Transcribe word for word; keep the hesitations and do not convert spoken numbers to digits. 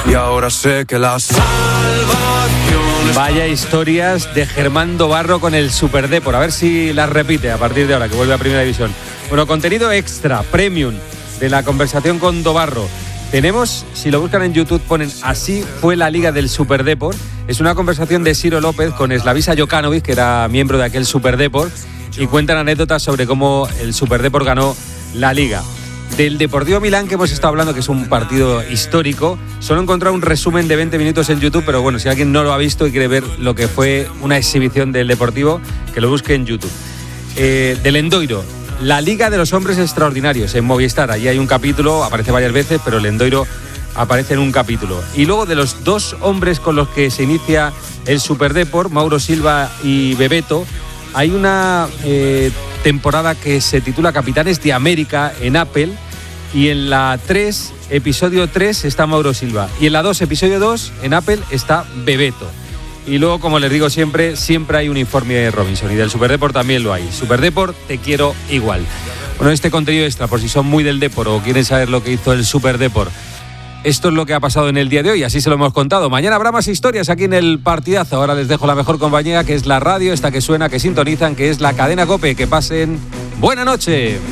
y ahora sé que la salvación... Vaya historias de Germán Dobarro con el Superdepor. A ver si las repite a partir de ahora, que vuelve a Primera División. Bueno, contenido extra, premium, de la conversación con Dobarro. Tenemos, si lo buscan en YouTube, ponen Así fue la Liga del Superdepor. Es una conversación de Ciro López con Slavisa Jokanovic, que era miembro de aquel Superdepor, y cuentan anécdotas sobre cómo el Superdepor ganó la Liga. Del Deportivo Milán, que hemos estado hablando, que es un partido histórico, solo he encontrado un resumen de veinte minutos en YouTube, pero bueno, si alguien no lo ha visto y quiere ver lo que fue una exhibición del Deportivo, que lo busque en YouTube. Eh, del Endoiro, la Liga de los Hombres Extraordinarios, en Movistar. Allí hay un capítulo, aparece varias veces, pero el Endoiro aparece en un capítulo. Y luego de los dos hombres con los que se inicia el Superdepor, Mauro Silva y Bebeto, hay una eh, temporada que se titula Capitanes de América en Apple, y en la tres, episodio tres, está Mauro Silva, y en la dos, episodio dos, en Apple está Bebeto. Y luego, como les digo siempre, siempre hay un informe de Robinson, y del Superdepor también lo hay. Superdepor, te quiero igual. Bueno, este contenido extra, por si son muy del Depor o quieren saber lo que hizo el Superdepor, esto es lo que ha pasado en el día de hoy, así se lo hemos contado. Mañana habrá más historias aquí en el Partidazo. Ahora les dejo la mejor compañía, que es la radio, esta que suena, que sintonizan, que es la cadena COPE. Que pasen buena noche.